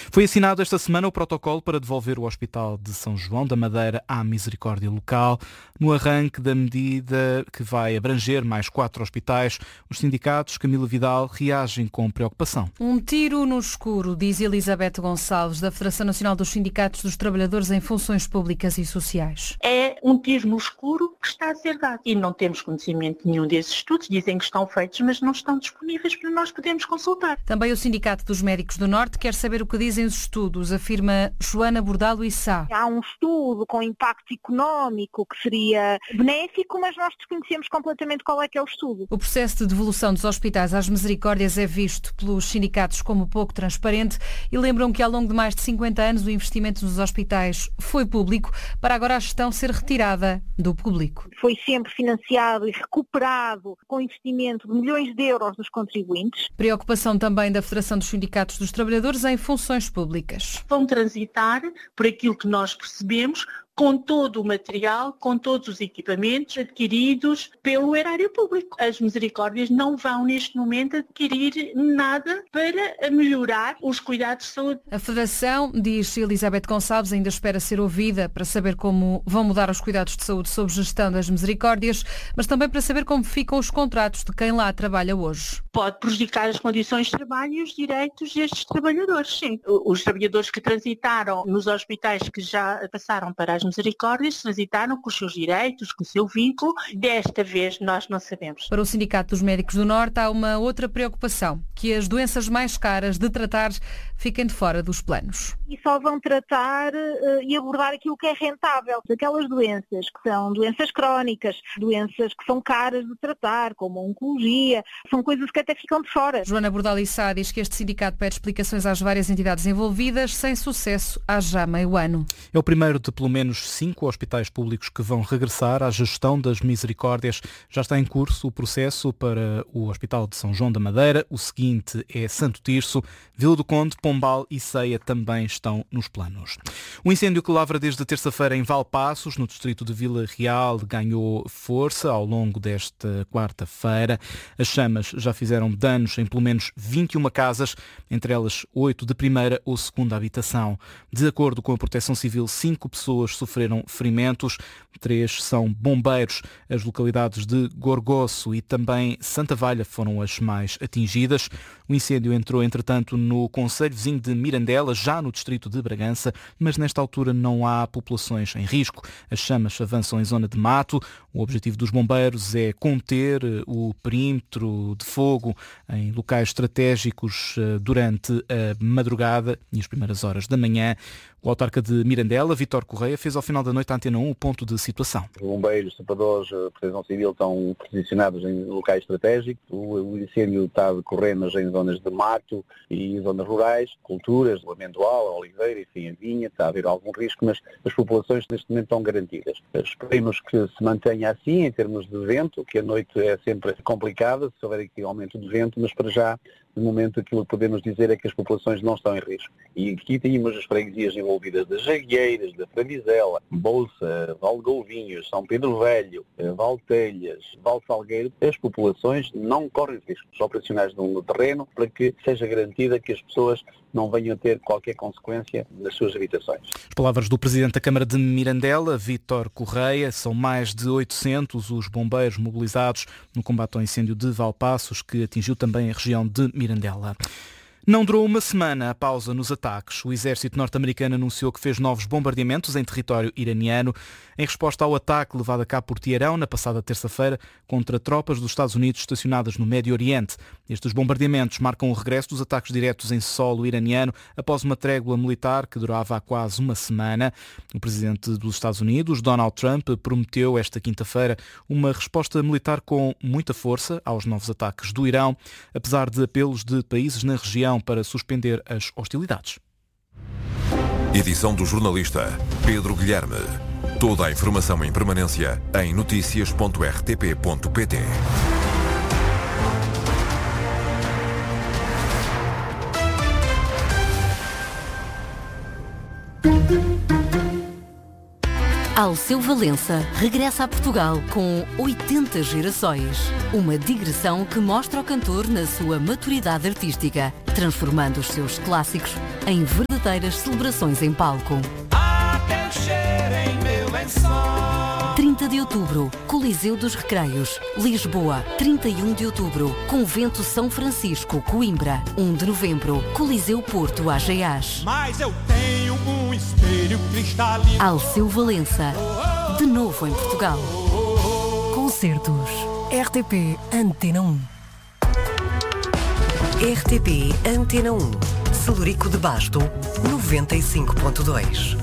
Foi assinado esta semana o protocolo para devolver o Hospital de São João da Madeira à misericórdia local. No arranque da medida, que vai abranger mais 4 hospitais, os sindicatos Camila Vidal reagem com preocupação. Um tiro no escuro, diz Elizabeth Gonçalves, da Federação Nacional dos Sindicatos dos Trabalhadores em Funções Públicas e Sociais. É um tiro no escuro que está a ser dado e não temos conhecimento nenhum desses estudos. Dizem que estão feitos, mas não estão disponíveis para nós podermos consultar. Também o Sindicato dos Médicos do Norte quer saber o que dizem os estudos, afirma Joana Bordalo e Sá. Há um estudo com impacto económico que seria benéfico, mas nós desconhecemos completamente qual é que é o estudo. O processo de devolução dos hospitais às misericórdias é visto pelos sindicatos como pouco transparente e lembram que ao longo de mais de 50 anos o investimento nos hospitais foi público, para agora a gestão ser retirada do público. Foi sempre financiado e recuperado com investimento de milhões de euros dos contribuintes. Preocupação também da Federação dos Sindicatos dos Trabalhadores em Funções Públicas. Vão transitar por aquilo que nós percebemos, com todo o material, com todos os equipamentos adquiridos pelo erário público. As misericórdias não vão neste momento adquirir nada para melhorar os cuidados de saúde. A Federação, diz Elizabeth Gonçalves, ainda espera ser ouvida para saber como vão mudar os cuidados de saúde sob gestão das misericórdias, mas também para saber como ficam os contratos de quem lá trabalha hoje. Pode prejudicar as condições de trabalho e os direitos destes trabalhadores, sim. Os trabalhadores que transitaram nos hospitais que já passaram para as misericórdias transitaram com os seus direitos, com o seu vínculo. Desta vez nós não sabemos. Para o Sindicato dos Médicos do Norte há uma outra preocupação, que as doenças mais caras de tratar fiquem de fora dos planos. E só vão tratar e abordar aquilo que é rentável. Aquelas doenças que são doenças crónicas, doenças que são caras de tratar, como a oncologia, são coisas que até ficam de fora. Joana Bordalo e Sá diz que este sindicato pede explicações às várias entidades envolvidas, sem sucesso há já meio ano. É o primeiro de pelo menos 5 hospitais públicos que vão regressar à gestão das misericórdias. Já está em curso o processo para o Hospital de São João da Madeira. O seguinte é Santo Tirso, Vila do Conde, Pombal e Ceia também estão nos planos. O incêndio que lavra desde terça-feira em Valpaços, no distrito de Vila Real, ganhou força ao longo desta quarta-feira. As chamas já fizeram danos em pelo menos 21 casas, entre elas 8 de primeira ou segunda habitação. De acordo com a Proteção Civil, 5 pessoas sofreram ferimentos, 3 são bombeiros. As localidades de Gorgosso e também Santa Valha foram as mais atingidas. O incêndio entrou, entretanto, no concelho vizinho de Mirandela, já no distrito de Bragança, mas nesta altura não há populações em risco. As chamas avançam em zona de mato. O objetivo dos bombeiros é conter o perímetro de fogo em locais estratégicos durante a madrugada e as primeiras horas da manhã. O autarca de Mirandela, Vítor Correia, fez ao final da noite à Antena 1 o ponto de situação. Os bombeiros, sapadores, a Proteção Civil estão posicionados em locais estratégicos. O incêndio está a decorrer nas zonas de mato e zonas rurais, culturas, o amendoal, a oliveira, enfim, a vinha. Está a haver algum risco, mas as populações neste momento estão garantidas. Esperemos que se mantenha assim em termos de vento, que a noite é sempre complicada, se houver aqui aumento de vento, mas para já, no momento, aquilo que podemos dizer é que as populações não estão em risco. E aqui temos as freguesias envolvidas das Jagueiras, da Fravizela, Bolsa, Val de Golvinhos, São Pedro Velho, Valtelhas, Val Salgueiro. As populações não correm risco. Os operacionais no terreno para que seja garantida que as pessoas não venham a ter qualquer consequência nas suas habitações. As palavras do Presidente da Câmara de Mirandela, Vítor Correia. São mais de 800 os bombeiros mobilizados no combate ao incêndio de Valpaços, que atingiu também a região de Mirandela. Não durou uma semana a pausa nos ataques. O exército norte-americano anunciou que fez novos bombardeamentos em território iraniano em resposta ao ataque levado a cabo por Teherão na passada terça-feira contra tropas dos Estados Unidos estacionadas no Médio Oriente. Estes bombardeamentos marcam o regresso dos ataques diretos em solo iraniano após uma trégua militar que durava há quase uma semana. O presidente dos Estados Unidos, Donald Trump, prometeu esta quinta-feira uma resposta militar com muita força aos novos ataques do Irão, apesar de apelos de países na região para suspender as hostilidades. Edição do jornalista Pedro Guilherme. Toda a informação em permanência em noticias.rtp.pt. Alceu Valença regressa a Portugal com 80 gerações. Uma digressão que mostra o cantor na sua maturidade artística. transformando os seus clássicos em verdadeiras celebrações em palco. 30 de outubro, Coliseu dos Recreios, Lisboa. 31 de outubro, Convento São Francisco, Coimbra. 1 de novembro, Coliseu Porto, AGAs. Mas eu tenho um espelho cristalino. Alceu Valença, de novo em Portugal. Concertos. RTP Antena 1. RTP Antena 1. Celurico de Basto, 95.2.